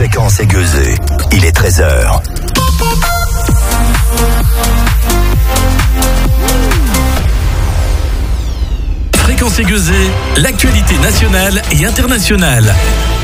Fréquence Aiguezée. Il est 13h. Fréquence Aiguezée, l'actualité nationale et internationale.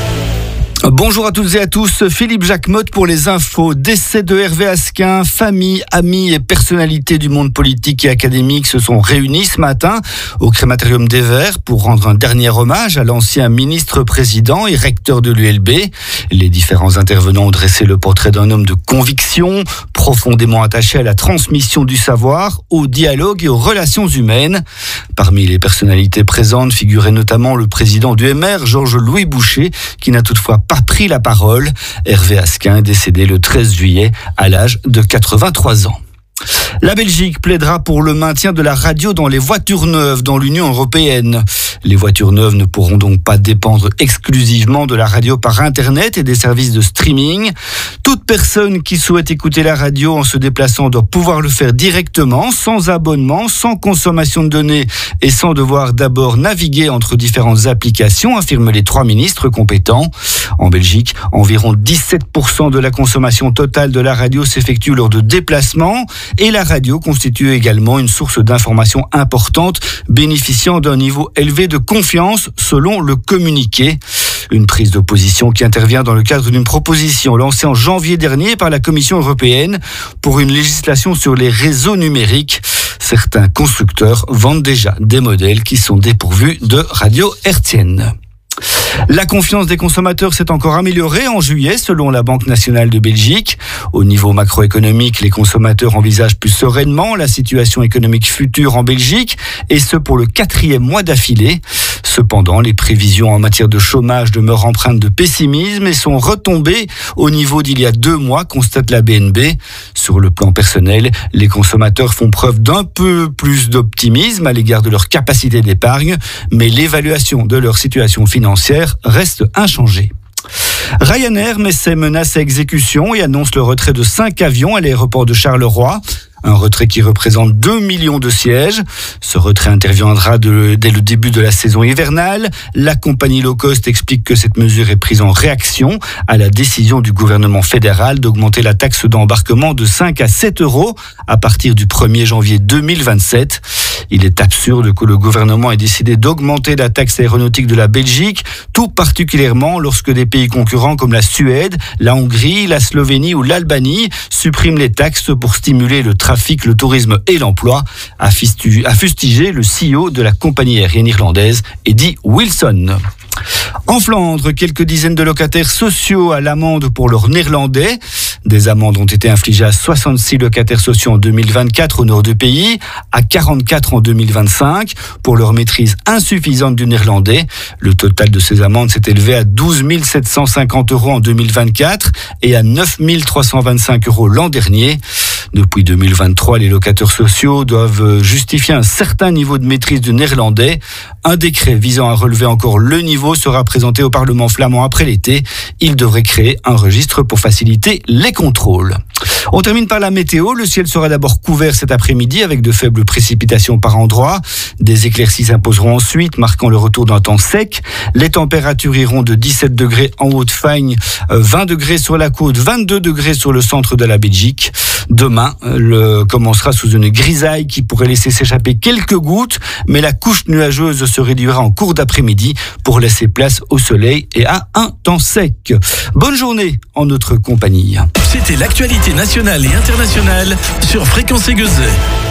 Bonjour à toutes et à tous, Philippe Jacquemotte pour les infos. Décès de Hervé Asquin, famille, amis et personnalités du monde politique et académique se sont réunis ce matin au crématorium des Verts pour rendre un dernier hommage à l'ancien ministre-président et recteur de l'ULB. Les différents intervenants ont dressé le portrait d'un homme de conviction, profondément attaché à la transmission du savoir, au dialogue et aux relations humaines. Parmi les personnalités présentes figurait notamment le président du MR, Georges-Louis Boucher, qui n'a toutefois pas pris la parole. Hervé Asquin est décédé le 13 juillet à l'âge de 83 ans. La Belgique plaidera pour le maintien de la radio dans les voitures neuves dans l'Union européenne. Les voitures neuves ne pourront donc pas dépendre exclusivement de la radio par Internet et des services de streaming. Toute personne qui souhaite écouter la radio en se déplaçant doit pouvoir le faire directement, sans abonnement, sans consommation de données et sans devoir d'abord naviguer entre différentes applications, affirment les 3 ministres compétents. En Belgique, environ 17% de la consommation totale de la radio s'effectue lors de déplacements et la radio constitue également une source d'information importante, bénéficiant d'un niveau élevé de confiance selon le communiqué. Une prise de position qui intervient dans le cadre d'une proposition lancée en janvier dernier par la Commission européenne pour une législation sur les réseaux numériques. Certains constructeurs vendent déjà des modèles qui sont dépourvus de radio hertzienne. La confiance des consommateurs s'est encore améliorée en juillet selon la Banque nationale de Belgique. Au niveau macroéconomique, les consommateurs envisagent plus sereinement la situation économique future en Belgique et ce pour le 4e mois d'affilée. Cependant, les prévisions en matière de chômage demeurent empreintes de pessimisme et sont retombées au niveau d'il y a 2 mois, constate la BNB. Sur le plan personnel, les consommateurs font preuve d'un peu plus d'optimisme à l'égard de leur capacité d'épargne, mais l'évaluation de leur situation financière reste inchangée. Ryanair met ses menaces à exécution et annonce le retrait de 5 avions à l'aéroport de Charleroi. Un retrait qui représente 2 millions de sièges. Ce retrait interviendra dès le début de la saison hivernale. La compagnie low cost explique que cette mesure est prise en réaction à la décision du gouvernement fédéral d'augmenter la taxe d'embarquement de 5 à 7 euros à partir du 1er janvier 2027. Il est absurde que le gouvernement ait décidé d'augmenter la taxe aéronautique de la Belgique, tout particulièrement lorsque des pays concurrents comme la Suède, la Hongrie, la Slovénie ou l'Albanie suppriment les taxes pour stimuler le trafic, le tourisme et l'emploi, a fustigé le CEO de la compagnie aérienne irlandaise, Eddie Wilson. En Flandre, quelques dizaines de locataires sociaux à l'amende pour leur néerlandais. Des amendes ont été infligées à 66 locataires sociaux en 2024 au nord du pays, à 44 en 2025 pour leur maîtrise insuffisante du néerlandais. Le total de ces amendes s'est élevé à 12 750 euros en 2024 et à 9 325 euros l'an dernier. Depuis 2023, les locataires sociaux doivent justifier un certain niveau de maîtrise du néerlandais. Un décret visant à relever encore le niveau sera présenté au Parlement flamand après l'été. Il devrait créer un registre pour faciliter les contrôles. On termine par la météo. Le ciel sera d'abord couvert cet après-midi avec de faibles précipitations par endroits. Des éclaircies s'imposeront ensuite, marquant le retour d'un temps sec. Les températures iront de 17 degrés en Haute-Fagne, 20 degrés sur la côte, 22 degrés sur le centre de la Belgique. Demain, commencera sous une grisaille qui pourrait laisser s'échapper quelques gouttes, mais la couche nuageuse se réduira en cours d'après-midi pour laisser place au soleil et à un temps sec. Bonne journée en notre compagnie. C'était l'actualité nationale et internationale sur Fréquence Aiguezée.